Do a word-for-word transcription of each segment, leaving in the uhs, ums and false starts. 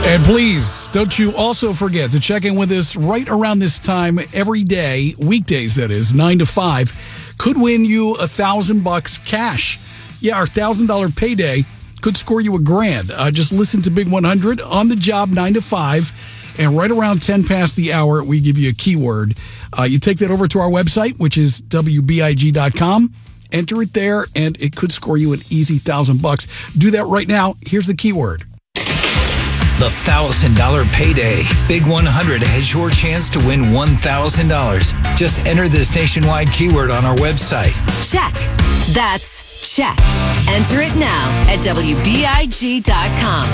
And please, don't you also forget to check in with us right around this time every day, weekdays that is, nine to five. Could win you a thousand bucks cash. Yeah, our thousand dollar payday could score you a grand. Uh, just listen to Big one hundred on the job, nine to five. And right around ten past the hour, we give you a keyword. Uh, you take that over to our website, which is W B I G dot com. Enter it there, and it could score you an easy thousand bucks. Do that right now. Here's the keyword. The one thousand dollars payday. Big one hundred has your chance to win one thousand dollars. Just enter this nationwide keyword on our website. Check. That's check. Enter it now at W B I G dot com.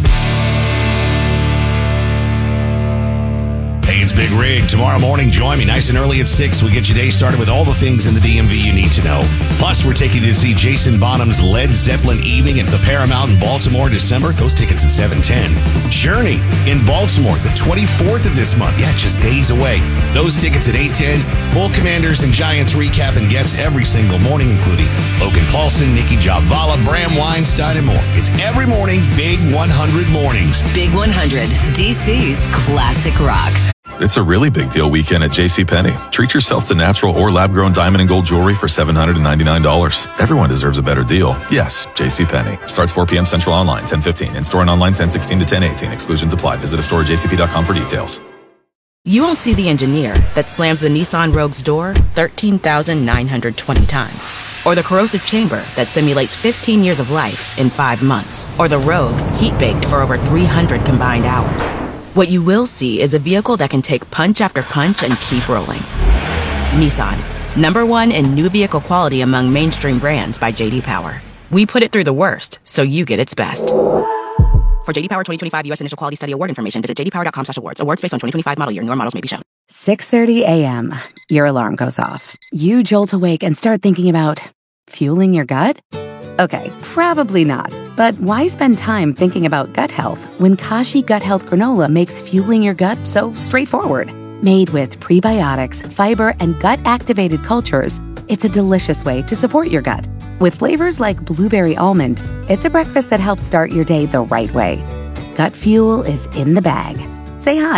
Hey, it's Big Rig. Tomorrow morning, join me nice and early at six. We get your day started with all the things in the D M V you need to know. Plus, we're taking you to see Jason Bonham's Led Zeppelin evening at the Paramount in Baltimore in December. Those tickets at seven ten. Journey in Baltimore, the twenty-fourth of this month. Yeah, just days away. Those tickets at eight ten. Bull Commanders and Giants recap and guests every single morning, including Logan Paulson, Nikki Javala, Bram Weinstein, and more. It's every morning, Big one hundred mornings. Big one hundred, D C's classic rock. It's a really big deal weekend at JCPenney. Treat yourself to natural or lab-grown diamond and gold jewelry for seven hundred ninety-nine dollars. Everyone deserves a better deal. Yes, JCPenney. Starts four p.m. Central online, ten fifteen. In-store and online, ten sixteen to ten eighteen. Exclusions apply. Visit a store at J C P dot com for details. You won't see the engineer that slams the Nissan Rogue's door thirteen thousand nine hundred twenty times. Or the corrosive chamber that simulates fifteen years of life in five months. Or the Rogue heat-baked for over three hundred combined hours. What you will see is a vehicle that can take punch after punch and keep rolling. Nissan, number one in new vehicle quality among mainstream brands by J D Power. We put it through the worst, so you get its best. For J D Power twenty twenty-five U S Initial Quality Study Award information, visit j d power dot com slash awards. Awards based on twenty twenty-five model year. Newer models may be shown. six thirty a.m. Your alarm goes off. You jolt awake and start thinking about fueling your gut? Okay, probably not. But why spend time thinking about gut health when Kashi Gut Health Granola makes fueling your gut so straightforward? Made with prebiotics, fiber, and gut-activated cultures, it's a delicious way to support your gut. With flavors like blueberry almond, it's a breakfast that helps start your day the right way. Gut fuel is in the bag. Say hi